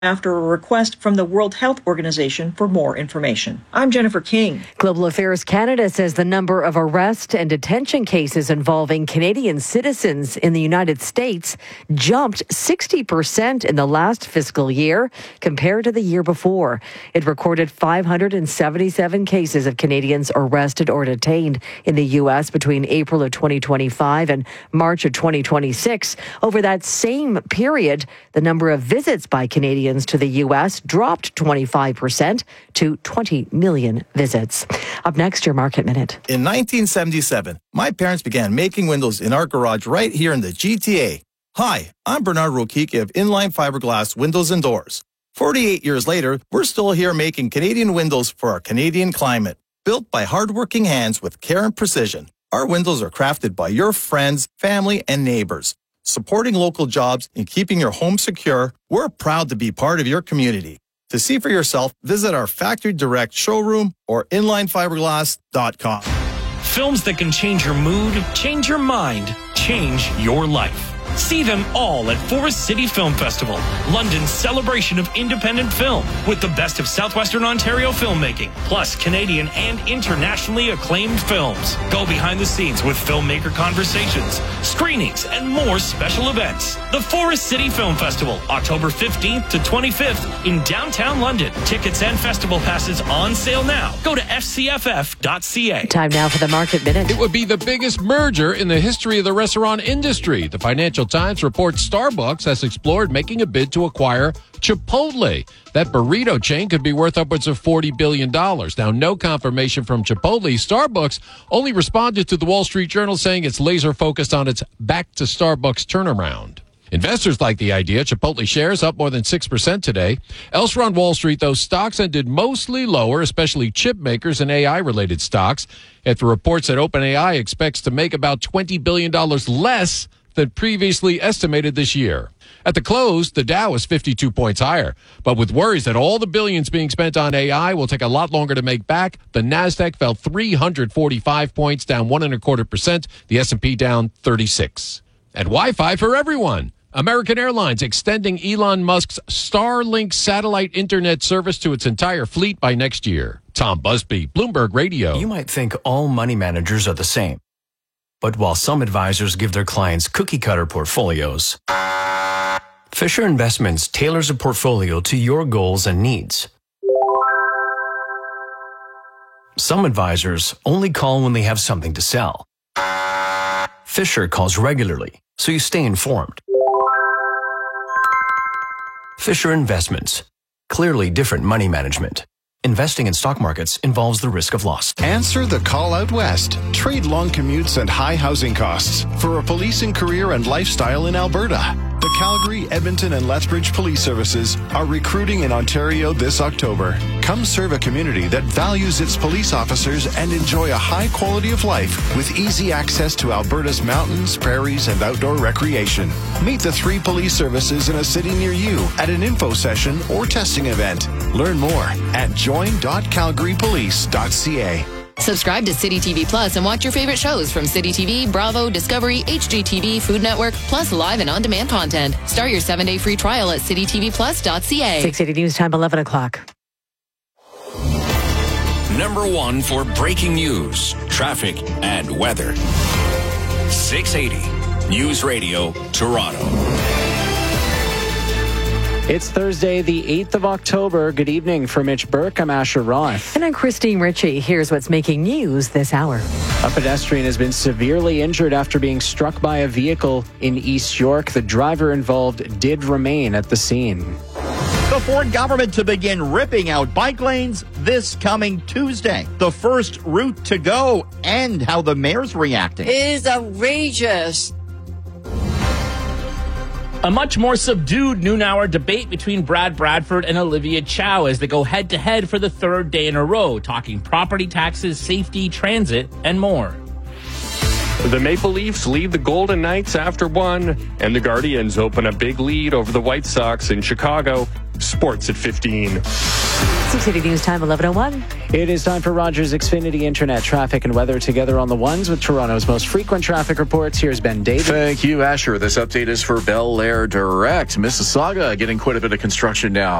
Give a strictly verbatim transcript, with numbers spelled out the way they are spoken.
after a request from the World Health Organization for more information. I'm Jennifer King. Global Affairs Canada says the number of arrest and detention cases involving Canadian citizens in the United States jumped sixty percent in the last fiscal year compared to the year before. It recorded five hundred seventy-seven cases of Canadians arrested or detained in the U S between April of twenty twenty-five and March of twenty twenty-six. Over that same period, the number of visits by Canadians to the U S dropped twenty-five percent to twenty million visits. Up next, your Market Minute. In nineteen seventy-seven, my parents began making windows in our garage right here in the G T A. Hi, I'm Bernard Rokicki of Inline Fiberglass Windows and Doors. forty-eight years later, we're still here making Canadian windows for our Canadian climate. Built by hardworking hands with care and precision, our windows are crafted by your friends, family, and neighbors. Supporting local jobs and keeping your home secure, we're proud to be part of your community. To see for yourself, visit our Factory Direct showroom or inline fiberglass dot com. Films that can change your mood, change your mind, change your life. See them all at Forest City Film Festival, London's celebration of independent film, with the best of Southwestern Ontario filmmaking, plus Canadian and internationally acclaimed films. Go behind the scenes with filmmaker conversations, screenings, and more special events. The Forest City Film Festival, October fifteenth to twenty-fifth in downtown London. Tickets and festival passes on sale now. Go to f c f f dot c a. Time now for the Market Minute. It would be the biggest merger in the history of the restaurant industry. The Financial Times reports Starbucks has explored making a bid to acquire Chipotle. That burrito chain could be worth upwards of forty billion dollars. Now, no confirmation from Chipotle. Starbucks only responded to the Wall Street Journal saying it's laser focused on its back to Starbucks turnaround. Investors like the idea. Chipotle shares up more than six percent today. Elsewhere on Wall Street, though, stocks ended mostly lower, especially chip makers and A I-related stocks, after reports that OpenAI expects to make about twenty billion dollars less than previously estimated this year. At the close, the Dow was fifty-two points higher. But with worries that all the billions being spent on A I will take a lot longer to make back, the Nasdaq fell three hundred forty-five points, down one and a quarter percent. The S and P down thirty-six. And Wi-Fi for everyone. American Airlines extending Elon Musk's Starlink satellite internet service to its entire fleet by next year. Tom Busby, Bloomberg Radio. You might think all money managers are the same. But while some advisors give their clients cookie-cutter portfolios, Fisher Investments tailors a portfolio to your goals and needs. Some advisors only call when they have something to sell. Fisher calls regularly, so you stay informed. Fisher Investments. Clearly different money management. Investing in stock markets involves the risk of loss. Answer the call out west. Trade long commutes and high housing costs for a policing career and lifestyle in Alberta. The Calgary, Edmonton, and Lethbridge Police Services are recruiting in Ontario this October. Come serve a community that values its police officers and enjoy a high quality of life with easy access to Alberta's mountains, prairies, and outdoor recreation. Meet the three police services in a city near you at an info session or testing event. Learn more at join dot calgary police dot c a. Subscribe to City T V Plus and watch your favorite shows from City T V, Bravo, Discovery, H G T V, Food Network, plus live and on-demand content. Start your seven-day free trial at city t v plus dot c a. six eighty News Time, eleven o'clock. Number one for breaking news, traffic, and weather. six eighty News Radio, Toronto. It's Thursday, the eighth of October. Good evening. For Mitch Burke, I'm Asher Roth. And I'm Christine Ritchie. Here's what's making news this hour. A pedestrian has been severely injured after being struck by a vehicle in East York. The driver involved did remain at the scene. The Ford government to begin ripping out bike lanes this coming Tuesday. The first route to go and how the mayor's reacting. It is outrageous. A much more subdued noon hour debate between Brad Bradford and Olivia Chow as they go head-to-head for the third day in a row, talking property taxes, safety, transit, and more. The Maple Leafs lead the Golden Knights after one, and the Guardians open a big lead over the White Sox in Chicago. Sports at fifteen. six eighty News Time, eleven oh one. It is time for Rogers Xfinity Internet traffic and weather together on the ones with Toronto's most frequent traffic reports. Here's Ben David. Thank you, Asher. This update is for Bel Air Direct. Mississauga getting quite a bit of construction now.